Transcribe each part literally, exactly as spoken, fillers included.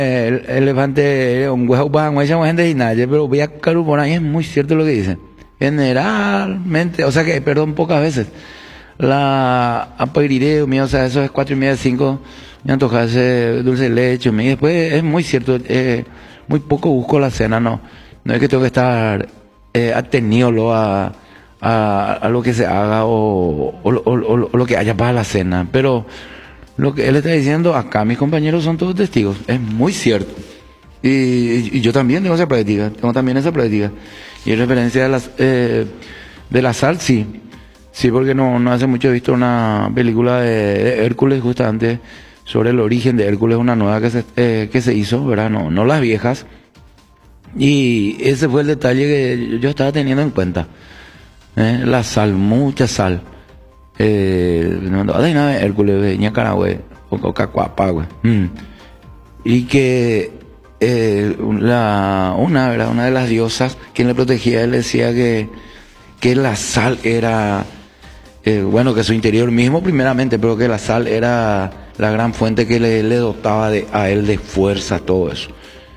El elefante, un huevo para mucha gente y nadie, pero voy a carbonar y es muy cierto lo que dicen. Generalmente, o sea que, perdón, pocas veces, la apagriré, o sea, eso es cuatro y media, cinco, me antoja ese dulce de leche, y después es muy cierto, eh, muy poco busco la cena, no, no es que tengo que estar eh, atenido lo a, a, a lo que se haga o, o, o, o, o lo que haya para la cena, pero lo que él está diciendo acá, mis compañeros son todos testigos, es muy cierto. Y, y yo también tengo esa práctica, tengo también esa práctica. Y en referencia a las, eh, de la sal, sí. Sí, porque no, no hace mucho he visto una película de, de Hércules, justamente, sobre el origen de Hércules, una nueva que se, eh, que se hizo, ¿verdad? No, no las viejas. Y ese fue el detalle que yo estaba teniendo en cuenta. ¿Eh? La sal, mucha sal. Eh, no, no, Hércules, Ñacaragüe, o Cacuapa, güey. Mm. Y que eh, la, una, ¿verdad? Una de las diosas, quien le protegía, él decía que, que la sal era, eh, bueno, que su interior mismo primeramente, pero que la sal era la gran fuente que le, le dotaba de, a él de fuerza, todo eso.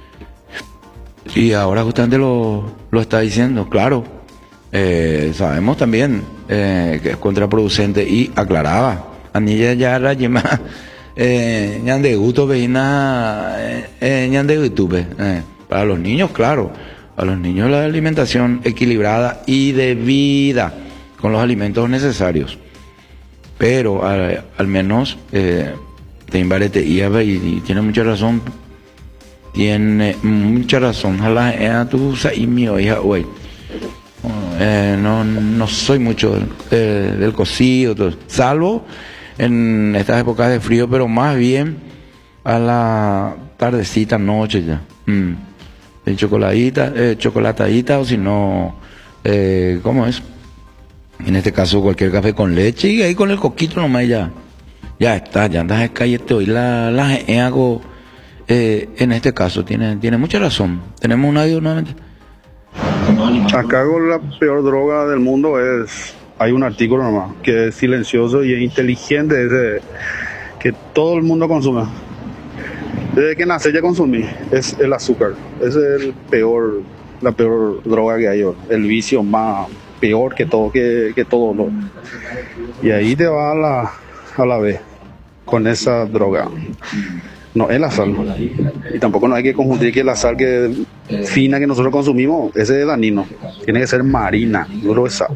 Y ahora justamente lo, lo está diciendo, claro. Eh, sabemos también eh, que es contraproducente y aclaraba. Anilla ya la yema. Eh, ñande gusto veina eh, ñande youtube eh, para los niños, claro, a los niños la alimentación equilibrada y debida con los alimentos necesarios, pero al, al menos eh, te imbarete y, y tiene mucha razón, tiene mucha razón. Ojalá tú y mi hija hoy eh, no no soy mucho del, eh, del cocido, todo, salvo en estas épocas de frío, pero más bien a la tardecita, noche ya. Mm. En chocolatita, eh, chocolatadita, o si no, eh, ¿cómo es? En este caso cualquier café con leche y ahí con el coquito nomás ya. Ya está, ya andas de calle, te oí la, la hago, eh, en este caso, tiene, tiene mucha razón. Tenemos un audio nuevamente. Acá la peor droga del mundo es... Hay un artículo nomás que es silencioso y es inteligente, es de, que todo el mundo consume. Desde que nace ya consumí, es el azúcar. Ese es el peor, la peor droga que hay, el vicio más peor que todo, que, que todo lo. Y ahí te va a la, a la vez con esa droga. No es la sal. Y tampoco no hay que confundir que la sal que fina que nosotros consumimos, ese es danino. Tiene que ser marina, gruesa.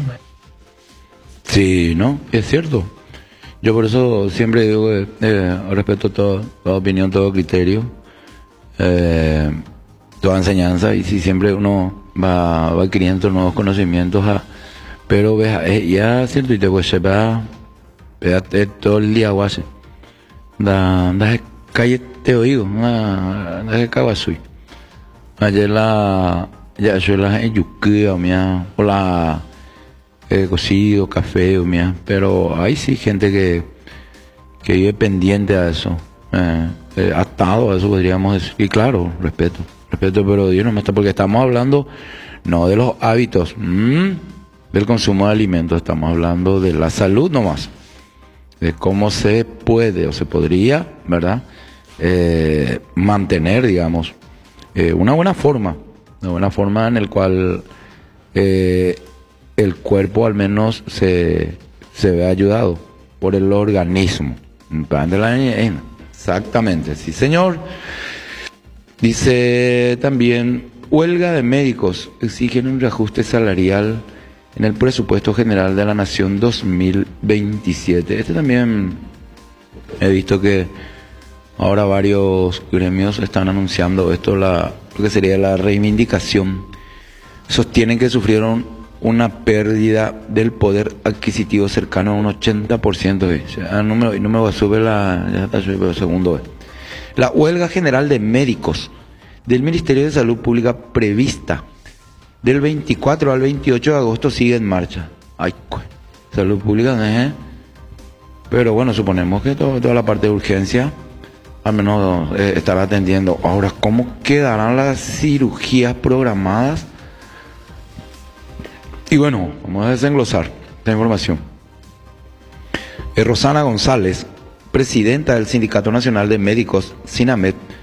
Sí, ¿no? Es cierto. Yo por eso siempre digo que eh, respeto todo, toda opinión, todo criterio, eh, toda enseñanza, y si siempre uno va, va adquiriendo nuevos conocimientos, a, pero ves, eh, ya cierto, y te pues se va, ve todo el día guase, da, da calle te oigo, da que caguasui. Ayer la, ya yo la en yuki, o mía, o la Eh, cocido, café, mía. Pero hay sí gente que, que vive pendiente a eso, eh, eh, atado a eso, podríamos decir. Y claro, respeto, respeto, pero Dios no me está, porque estamos hablando no de los hábitos, mmm, del consumo de alimentos, estamos hablando de la salud nomás, de cómo se puede o se podría, ¿verdad? Eh, mantener, digamos, eh, una buena forma, una buena forma en el cual eh, el cuerpo al menos se, se ve ayudado por el organismo. Exactamente, sí señor. Dice también, huelga de médicos, exigen un reajuste salarial en el presupuesto general de la Nación dos mil veintisiete. Este también he visto que ahora varios gremios están anunciando esto, la, lo que sería la reivindicación. Sostienen que sufrieron una pérdida del poder adquisitivo cercano a un ochenta por ciento. Ah, no me, no me va a subir la, ya está subiendo el segundo. La huelga general de médicos del Ministerio de Salud Pública prevista del veinticuatro al veintiocho de agosto sigue en marcha. Ay, salud pública, ¿eh? Pero bueno, suponemos que todo, toda la parte de urgencia al menos eh, estará atendiendo. Ahora, ¿cómo quedarán las cirugías programadas? Y bueno, vamos a desenglosar esta información. Eh, Rosana González, presidenta del Sindicato Nacional de Médicos, SINAMED,